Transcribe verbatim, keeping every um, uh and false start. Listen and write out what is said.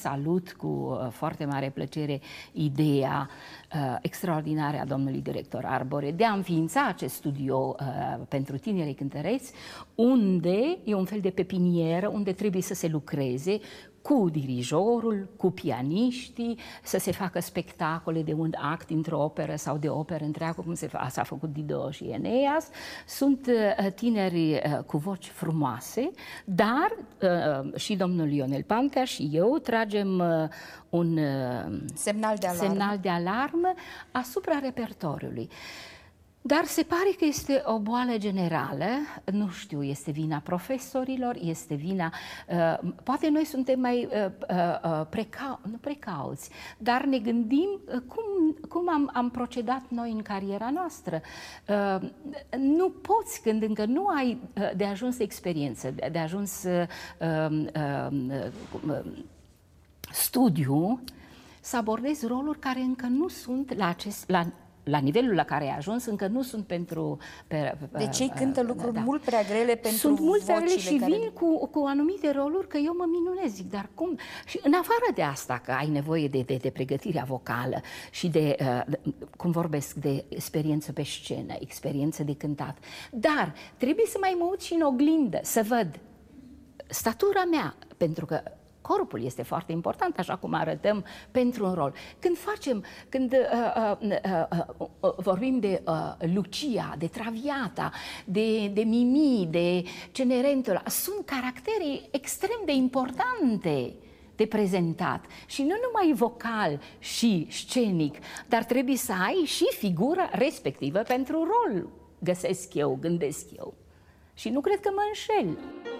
salut cu uh, foarte mare plăcere ideea uh, extraordinară a domnului director Arbore de a înființa acest studio uh, pentru tinerii cântăreți, unde e un fel de pepinieră, unde trebuie să se lucreze cu dirijorul, cu pianiștii, să se facă spectacole de un act într-o operă sau de operă întreagă, cum s-a făcut Dido și Eneas. Sunt uh, tineri uh, cu voci frumoase, dar uh, și domnul Ionel Pancea și eu tragem uh, un uh, semnal de alarmă. semnal de alarmă asupra repertoriului. Dar se pare că este o boală generală, nu știu, este vina profesorilor, este vina... Uh, poate noi suntem mai uh, uh, precau, nu precauți, dar ne gândim uh, cum, cum am, am procedat noi în cariera noastră. Uh, nu poți, când încă nu ai uh, de ajuns experiență, de, de ajuns uh, uh, uh, studiu, să abordezi roluri care încă nu sunt la acest... La, la nivelul la care ai ajuns, încă nu sunt pentru... Pe, deci ei cântă lucruri da. mult prea grele pentru Sunt mult prea grele și care... vin cu, cu anumite roluri că eu mă minunez, zic, dar cum? Și în afară de asta, că ai nevoie de, de, de pregătirea vocală și de, uh, cum vorbesc, de experiență pe scenă, experiență de cântat, dar trebuie să mai mă uit și în oglindă, să văd statura mea, pentru că corpul este foarte important, așa cum arătăm pentru un rol. Când facem, când uh, uh, uh, uh, vorbim de uh, Lucia, de Traviata, de, de Mimi, de Cenerentola, sunt caractere extrem de importante de prezentat. Și nu numai vocal și scenic, dar trebuie să ai și figura respectivă pentru rol, găsesc eu, gândesc eu. Și nu cred că mă înșel.